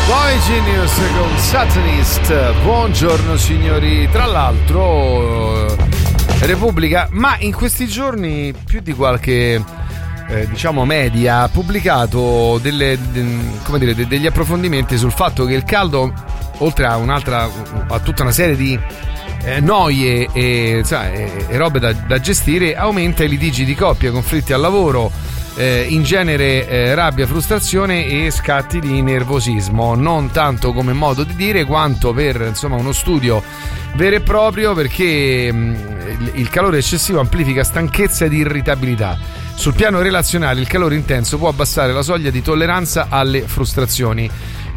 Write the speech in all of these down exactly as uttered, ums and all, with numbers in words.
Boy Genius con Satanist. Buongiorno signori. Tra l'altro Repubblica, ma in questi giorni più di qualche eh, diciamo media ha pubblicato delle, de, come dire, de, degli approfondimenti sul fatto che il caldo, oltre a un'altra a tutta una serie di eh, noie e, sai, e, e robe da, da gestire, aumenta i litigi di coppia, conflitti al lavoro, eh, in genere eh, rabbia, frustrazione e scatti di nervosismo, non tanto come modo di dire quanto per insomma uno studio vero e proprio, perché mh, il calore eccessivo amplifica stanchezza ed irritabilità. Sul piano relazionale il calore intenso può abbassare la soglia di tolleranza alle frustrazioni,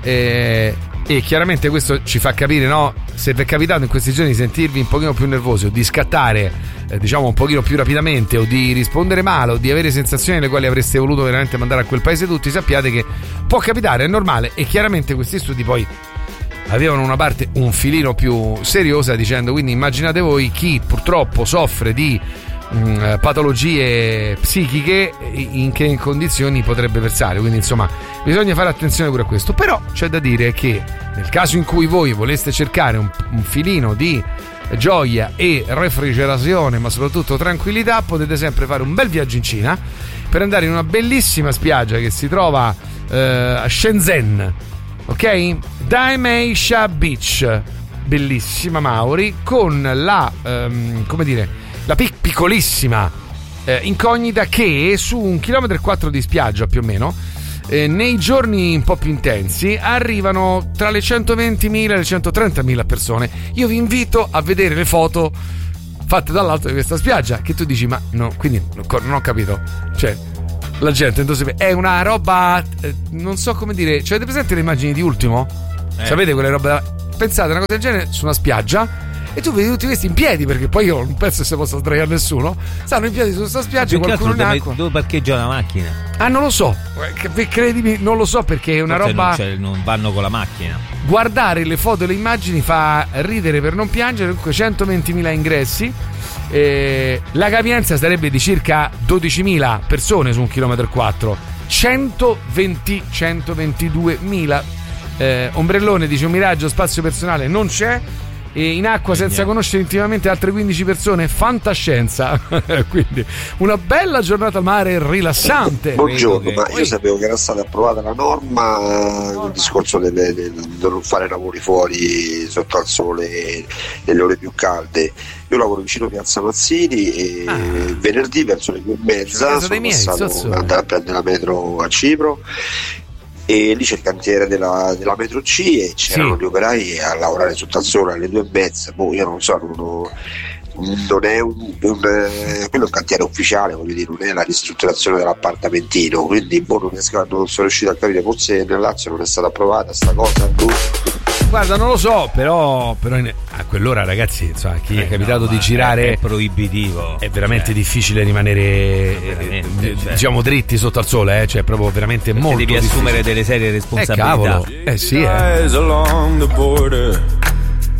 eh, e chiaramente questo ci fa capire, no, se vi è capitato in questi giorni di sentirvi un pochino più nervosi o di scattare eh, diciamo un pochino più rapidamente, o di rispondere male, o di avere sensazioni le quali avreste voluto veramente mandare a quel paese tutti, sappiate che può capitare, è normale. E chiaramente questi studi poi avevano una parte un filino più seriosa, dicendo: quindi immaginate voi chi purtroppo soffre di mh, patologie psichiche, in che condizioni potrebbe versare. Quindi insomma bisogna fare attenzione pure a questo. Però c'è da dire che nel caso in cui voi voleste cercare un, un filino di gioia e refrigerazione, ma soprattutto tranquillità, potete sempre fare un bel viaggio in Cina per andare in una bellissima spiaggia che si trova eh, a Shenzhen, ok? Daemeisha Beach, bellissima Mauri, con la um, come dire, la pic- piccolissima eh, incognita che su un chilometro e quattro di spiaggia più o meno, eh, nei giorni un po' più intensi arrivano tra le centoventimila e le centotrentamila persone. Io vi invito a vedere le foto fatte dall'alto di questa spiaggia, che tu dici: ma no, quindi non ho capito, cioè la gente è una roba, eh, non so come dire. Cioè, avete presente le immagini di Ultimo? Eh. Sapete quelle robe da... Pensate una cosa del genere su una spiaggia e tu vedi tutti questi in piedi, perché poi io non penso che si possa sdraiare nessuno, stanno in piedi su questa spiaggia, qualcuno in acqua. Dove parcheggia la macchina? Ah, non lo so, credimi, non lo so, perché è una Forse roba non, cioè, non vanno con la macchina. Guardare le foto e le immagini fa ridere per non piangere. Comunque centoventimila ingressi, eh, la capienza sarebbe di circa dodicimila persone su un chilometro e quattro. centoventi centoventiduemila eh, ombrellone, dice un miraggio, spazio personale non c'è, e in acqua senza conoscere intimamente altre quindici persone, fantascienza. Quindi una bella giornata al mare rilassante. Buongiorno, ma io sapevo che era stata approvata la norma, il discorso di non fare lavori fuori sotto al sole nelle ore più calde. Io lavoro vicino a Piazza Mazzini e ah. venerdì verso le due e mezza sono passato ad andare a prendere la metro a Cipro, e lì c'è il cantiere della, della metro C e c'erano sì. gli operai a lavorare sotto al sole alle due e mezza. Boh, io non so, non, non è un, un quello è un cantiere ufficiale, voglio dire, non è la ristrutturazione dell'appartamentino, quindi boh, non, riesco, non sono riuscito a capire, forse nel Lazio non è stata approvata sta cosa. Boh. Guarda, non lo so, però, però in, a quell'ora, ragazzi, insomma, chi eh è capitato no, di girare è proibitivo, è veramente cioè, difficile rimanere veramente, eh, cioè. diciamo dritti sotto al sole, eh? Cioè proprio veramente perché molto devi difficile. assumere delle serie responsabilità. Eh cavolo, eh sì, eh.